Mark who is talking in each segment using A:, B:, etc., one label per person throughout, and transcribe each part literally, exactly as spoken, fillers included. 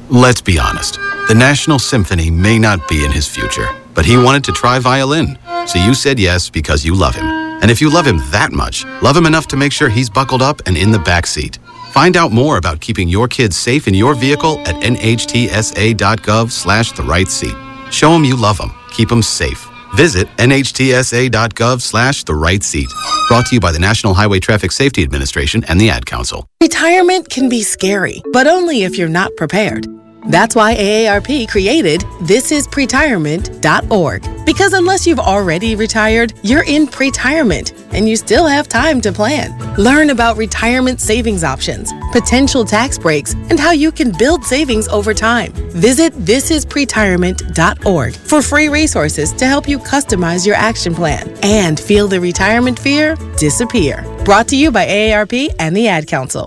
A: Let's be honest. The National Symphony may not be in his future, but he wanted to try violin. So you said yes because you love him. And if you love him that much, love him enough to make sure he's buckled up and in the back seat. Find out more about keeping your kids safe in your vehicle at nhtsa.gov slash the right seat. Show them you love them. Keep them safe. Visit nhtsa.gov slash the right seat. Brought to you by the National Highway Traffic Safety Administration and the Ad Council.
B: Retirement can be scary, but only if you're not prepared. That's why A A R P created this is pretirement dot org. Because unless you've already retired, you're in pretirement, and you still have time to plan. Learn about retirement savings options, potential tax breaks, and how you can build savings over time. Visit this is pretirement dot org for free resources to help you customize your action plan and feel the retirement fear disappear. Brought to you by A A R P and the Ad Council.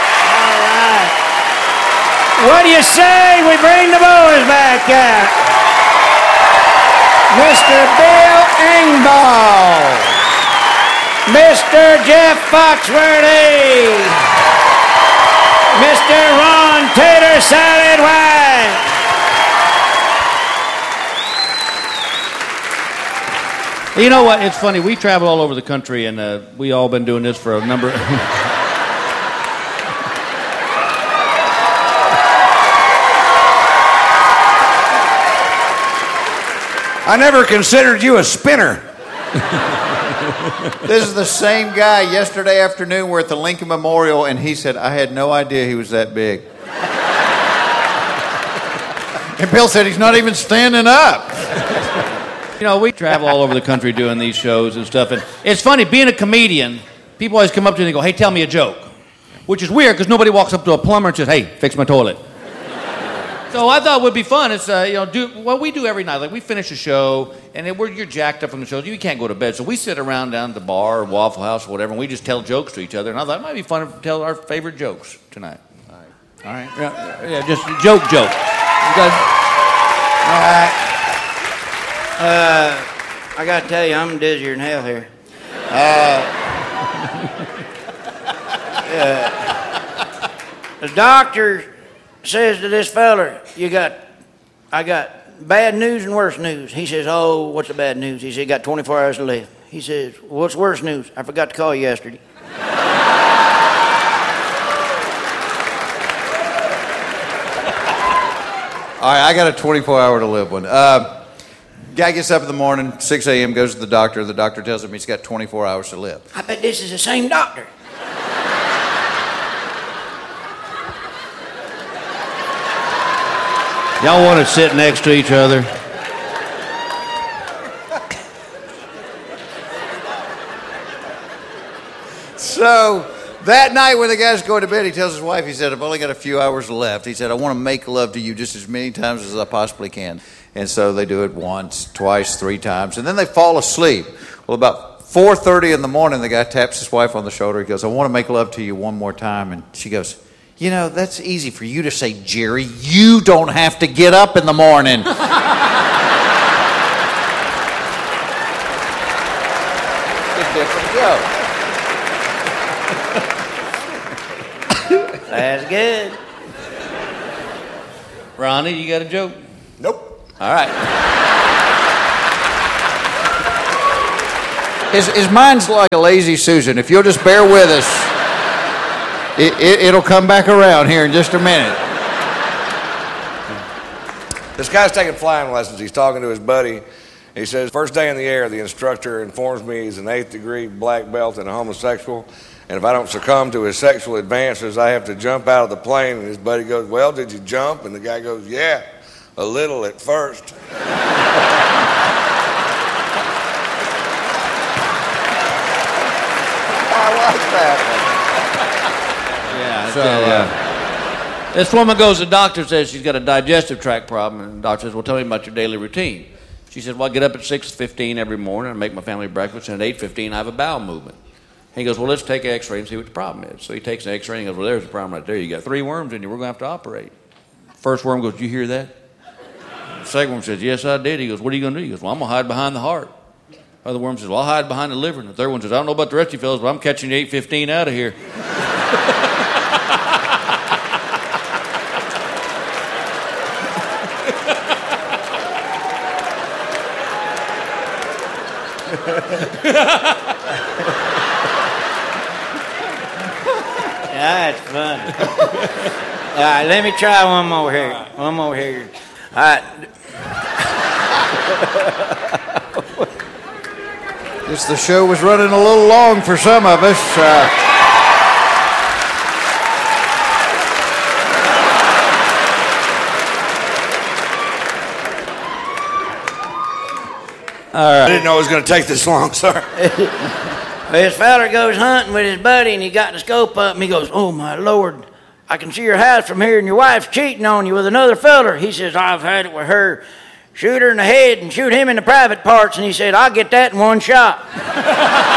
C: What do you say we bring the boys back out? Mister Bill Engvall, Mister Jeff Foxworthy, Mister Ron Tater Salad White. You know what? It's funny. We travel all over the country, and uh, we all been doing this for a number of...
D: I never considered you a spinner. This is the same guy. Yesterday afternoon, we're at the Lincoln Memorial, and he said, I had no idea he was that big. And Bill said he's not even standing up.
C: You know, we travel all over the country doing these shows and stuff, and it's funny, being a comedian, people always come up to you and they go, hey, tell me a joke. Which is weird, because nobody walks up to a plumber and says, hey, fix my toilet. So I thought it would be fun. It's uh, you know, do what we do every night. Like we finish a show, and then we're you're jacked up from the show. You can't go to bed, so we sit around down at the bar or Waffle House or whatever, and we just tell jokes to each other. And I thought it might be fun to tell our favorite jokes tonight. All right, all right, yeah, yeah just joke, joke. You guys...
E: All right. Uh, I got to tell you, I'm dizzier than hell here. Uh, uh, the doctor says to this feller, you got, I got bad news and worse news. He says, oh, what's the bad news? He said, you got twenty-four hours to live. He says, what's worse news? I forgot to call you yesterday.
D: All right, I got a twenty-four hour to live one. Uh, guy gets up in the morning, six a.m., goes to the doctor. The doctor tells him he's got twenty-four hours to live.
E: I bet this is the same doctor.
C: Y'all want to sit next to each other?
D: So that night when the guy's going to bed, he tells his wife, he said, I've only got a few hours left. He said, I want to make love to you just as many times as I possibly can. And so they do it once, twice, three times, and then they fall asleep. Well, about four thirty in the morning, the guy taps his wife on the shoulder. He goes, I want to make love to you one more time. And she goes, you know, that's easy for you to say, Jerry. You don't have to get up in the morning. It's a different joke.
E: That's good.
C: Ronnie, you got a joke?
D: Nope.
C: All right.
D: His, his mind's like a lazy Susan. If you'll just bear with us, it, it, it'll come back around here in just a minute.
F: This guy's taking flying lessons. He's talking to his buddy. He says, first day in the air, the instructor informs me he's an eighth degree black belt and a homosexual. And if I don't succumb to his sexual advances, I have to jump out of the plane. And his buddy goes, well, did you jump? And the guy goes, yeah, a little at first.
D: I like that one.
C: Yeah.
D: So,
C: uh, this woman goes to the doctor and says she's got a digestive tract problem. And the doctor says, well, tell me about your daily routine. She said, well, I get up at six fifteen every morning and make my family breakfast. And at eight fifteen, I have a bowel movement. He goes, well, let's take an x-ray and see what the problem is. So he takes an x-ray and he goes, well, there's the problem right there. You got three worms in you. We're going to have to operate. First worm goes, did you hear that? The second worm says, yes, I did. He goes, what are you going to do? He goes, well, I'm going to hide behind the heart. The other worm says, well, I'll hide behind the liver. And the third one says, I don't know about the rest of you fellas, but I'm catching you eight fifteen out of here.
E: That's funny. All right, let me try one more here. One more here. All right.
D: Guess the show was running a little long for some of us. Uh,
F: I didn't know it was going to take this long, sir.
E: This feller goes hunting with his buddy, and he got the scope up, and he goes, "Oh, my Lord, I can see your house from here, and your wife's cheating on you with another feller." He says, "I've had it with her. Shoot her in the head and shoot him in the private parts." And he said, "I'll get that in one shot."